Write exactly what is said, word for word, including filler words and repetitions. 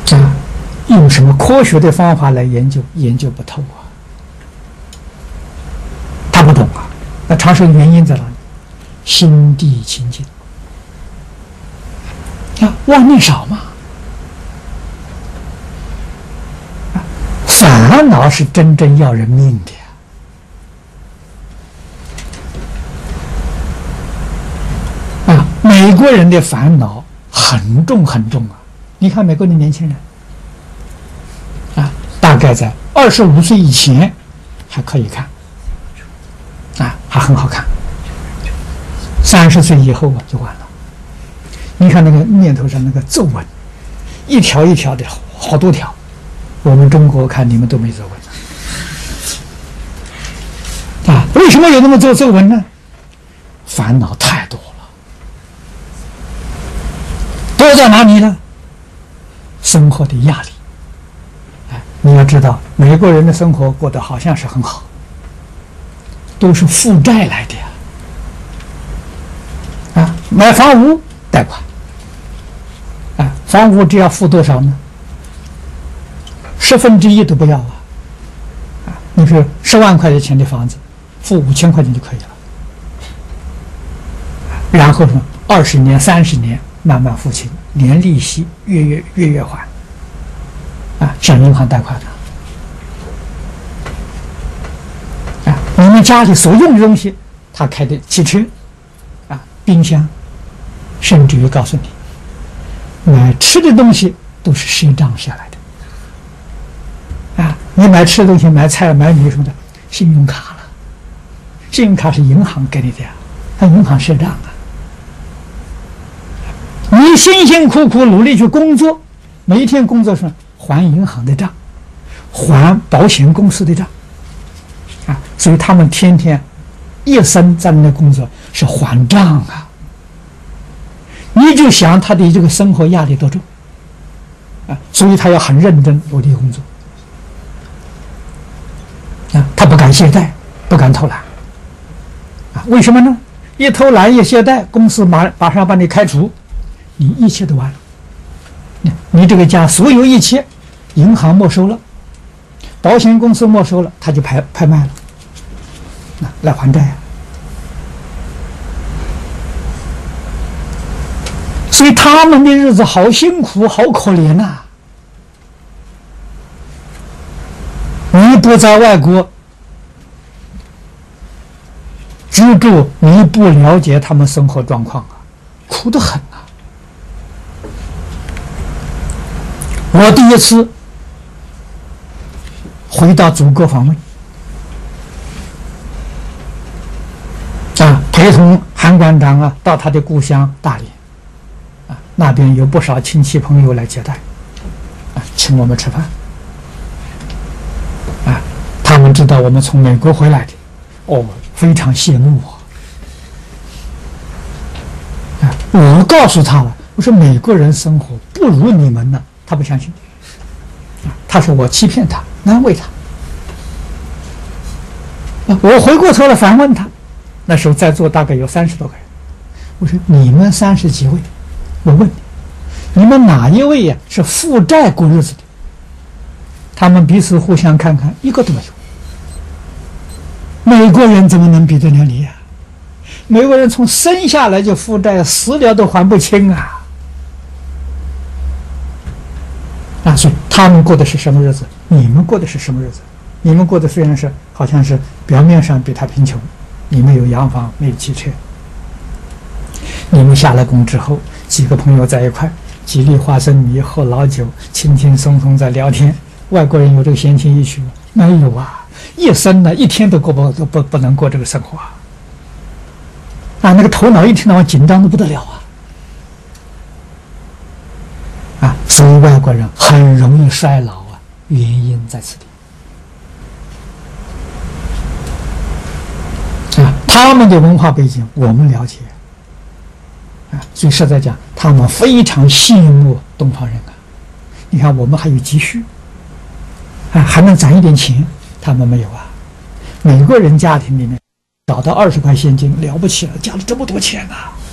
啊，用什么科学的方法来研究，研究不透啊，他不懂啊。那长寿的原因在哪里？心地清净啊，妄念少嘛。啊，烦恼是真正要人命的呀。啊，美国人的烦恼很重很重啊！你看美国的年轻人，啊，大概在二十五岁以前还可以看，啊，还很好看。三十岁以后啊，就完了。你看那个面头上那个皱纹，一条一条的，好多条。我们中国看你们都没皱纹啊！为什么有那么多皱纹呢？烦恼太多了。多在哪里呢？生活的压力。哎，你要知道，美国人的生活过得好像是很好，都是负债来的呀。啊，买房屋贷款，啊，房屋只要付多少呢？十分之一都不要啊！啊，你说十万块钱的房子，付五千块钱就可以了。然后呢，二十年、三十年慢慢付清，连利息月月月月还。啊，向银行贷款的。啊，你们家里所用的东西，他开的汽车，啊，冰箱，甚至于告诉你，买吃的东西都是赊账下来的。啊，你买吃的东西，买菜、买米什么的，信用卡了，信用卡是银行给你的呀，他银行赊账啊。你辛辛苦苦努力去工作，每一天工作上还银行的账，还保险公司的账，啊，所以他们天天一生在那工作是还账啊。你就想他的这个生活压力多重啊，所以他要很认真努力工作啊，他不敢懈怠，不敢偷懒啊。为什么呢？一偷懒一懈怠，公司马马上把你开除，你一切都完了。你你这个家所有一切，银行没收了，保险公司没收了，他就拍拍卖了，那来还债啊。所以他们的日子好辛苦，好可怜呐、啊。你不在外国居住，你不了解他们生活状况啊，苦得很啊。我第一次回到祖国访问，啊，陪同韩馆长啊到他的故乡大连，啊，那边有不少亲戚朋友来接待，啊，请我们吃饭，啊，他们知道我们从美国回来的，哦，非常羡慕我，啊，我告诉他了，我说美国人生活不如你们呢。他不相信，啊，他说我欺骗他，安慰他。啊，我回过头来反问他，那时候在座大概有三十多个人，我说你们三十几位，我问你，你们哪一位呀是负债过日子的？他们彼此互相看看，一个都没有。美国人怎么能比得了你呀？美国人从生下来就负债，死了都还不清啊！啊，所以他们过的是什么日子？你们过的是什么日子？你们过的虽然是好像是表面上比他贫穷，你们有洋房，没有汽车。你们下了工之后，几个朋友在一块，几粒花生米，喝老酒，轻轻松松在聊天。外国人有这个闲情逸趣吗？没有啊，一生呢一天都过不都不不能过这个生活啊！啊，那个头脑一天到晚紧张的不得了啊！啊，所以外国人很容易衰老啊，原因在此地。啊，他们的文化背景我们了解，啊，所以实在讲，他们非常羡慕东方人啊。你看，我们还有积蓄，啊，还能攒一点钱，他们没有啊。美国人家庭里面找到二十块现金了不起了，家里这么多钱啊！